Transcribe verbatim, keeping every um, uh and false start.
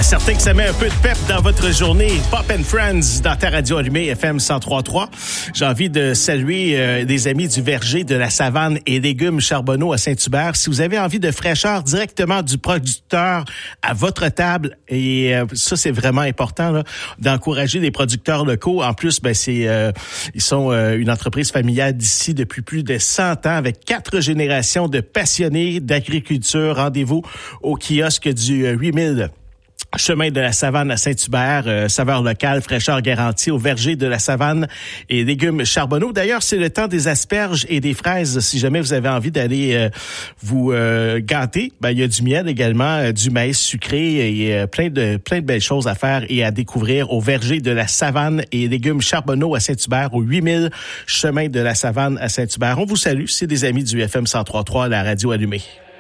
Ah, certain que ça met un peu de pep dans votre journée. Pop and Friends dans ta radio allumée F M cent trois point trois. J'ai envie de saluer euh, des amis du verger de la savane et légumes Charbonneau à Saint-Hubert. Si vous avez envie de fraîcheur directement du producteur à votre table, et euh, ça c'est vraiment important là, d'encourager les producteurs locaux. En plus, ben c'est euh, ils sont euh, une entreprise familiale d'ici depuis plus de cent ans avec quatre générations de passionnés d'agriculture. Rendez-vous au kiosque du euh, huit mille chemin de la Savane à Saint-Hubert, euh, saveur locale, fraîcheur garantie au verger de la Savane et légumes Charbonneau. D'ailleurs, c'est le temps des asperges et des fraises. Si jamais vous avez envie d'aller euh, vous euh, gâter, ben il y a du miel également, euh, du maïs sucré et euh, plein de plein de belles choses à faire et à découvrir au verger de la Savane et légumes Charbonneau à Saint-Hubert, au huit mille chemin de la Savane à Saint-Hubert. On vous salue, c'est des amis du F M cent trois point trois, la radio allumée.